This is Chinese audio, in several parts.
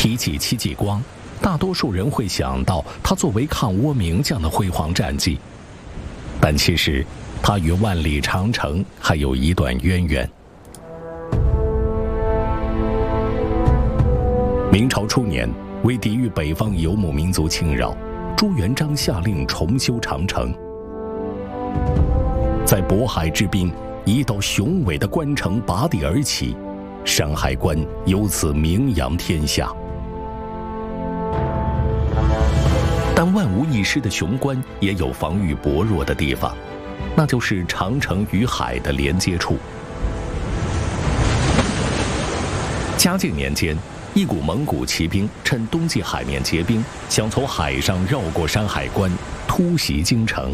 提起戚继光，大多数人会想到他作为抗倭名将的辉煌战绩，但其实他与万里长城还有一段渊源。明朝初年，为抵御北方游牧民族侵扰，朱元璋下令重修长城。在渤海之滨，一道雄伟的关城拔地而起，山海关由此名扬天下。但万无一失的雄关也有防御薄弱的地方，那就是长城与海的连接处。嘉靖年间，一股蒙古骑兵趁冬季海面结冰，想从海上绕过山海关，突袭京城。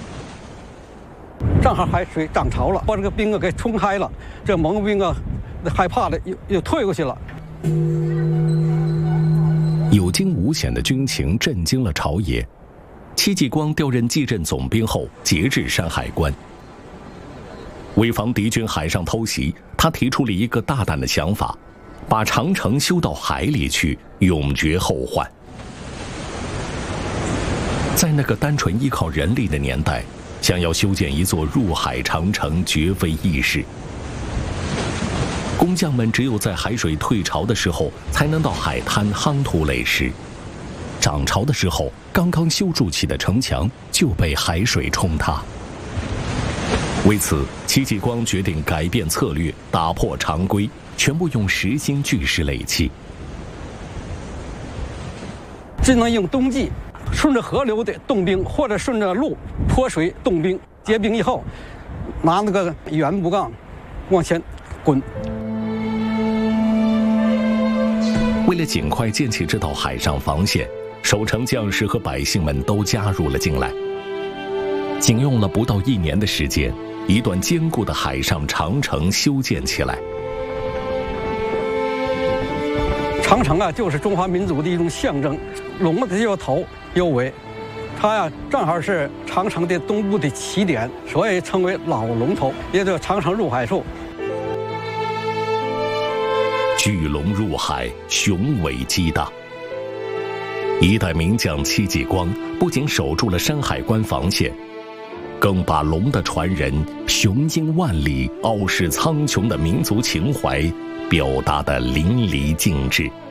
正好海水涨潮了，把这个冰给冲开了，这蒙古兵害怕了，又退过去了。 有惊无险的军情震惊了朝野。戚继光调任蓟镇总兵后，节制山海关。为防敌军海上偷袭，他提出了一个大胆的想法，把长城修到海里去，永绝后患。在那个单纯依靠人力的年代，想要修建一座入海长城绝非易事。工匠们只有在海水退潮的时候，才能到海滩夯土垒石。涨潮的时候，刚刚修筑起的城墙就被海水冲塌。为此，戚继光决定改变策略，打破常规，全部用实心巨石垒砌。 只能用冬季顺着河流的冻冰，或者顺着路泼水冻冰，结冰以后，拿那个圆木杠往前滚。 为了尽快建起这道海上防线，守城将士和百姓们都加入了进来。仅用了不到1年的时间，一段坚固的海上长城修建起来。 长城啊，就是中华民族的一种象征，龙的有头有尾，它呀正好是长城的东部的起点，所以称为老龙头，也叫长城入海处。 巨龙入海，雄伟激荡。一代名将戚继光不仅守住了山海关防线，更把龙的传人雄鹰万里、傲视苍穹的民族情怀表达得淋漓尽致。